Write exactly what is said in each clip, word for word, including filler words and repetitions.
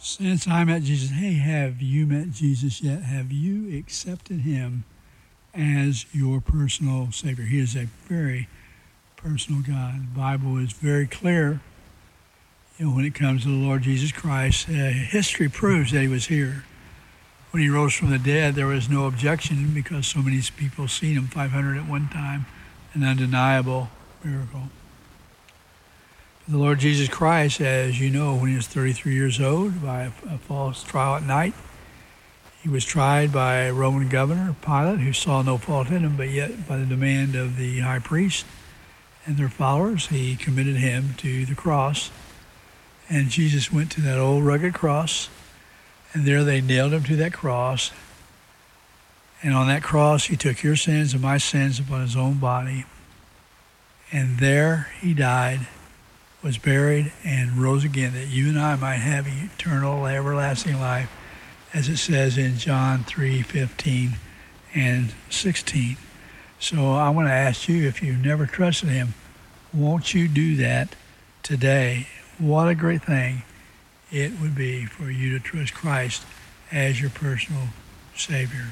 Since I met Jesus, hey, have you met Jesus yet? Have you accepted him as your personal Savior? He is a very personal God. The Bible is very clear, you know, when it comes to the Lord Jesus Christ. Uh, history proves that he was here. When he rose from the dead, there was no objection because so many people seen him, five hundred at one time, an undeniable miracle. The Lord Jesus Christ, as you know, when he was thirty-three years old, by a, a false trial at night, he was tried by a Roman governor, Pilate, who saw no fault in him, but yet by the demand of the high priest and their followers, he committed him to the cross. And Jesus went to that old rugged cross, and there they nailed him to that cross. And on that cross, he took your sins and my sins upon his own body. And there he died, was buried, and rose again, that you and I might have eternal, everlasting life, as it says in John three fifteen and sixteen. So I want to ask you, if you've never trusted him, won't you do that today? What a great thing it would be for you to trust Christ as your personal Savior.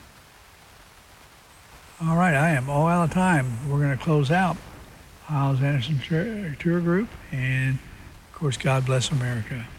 All right, I am all out of time. We're going to close out Hyles Anderson Tour Group, and of course, God bless America.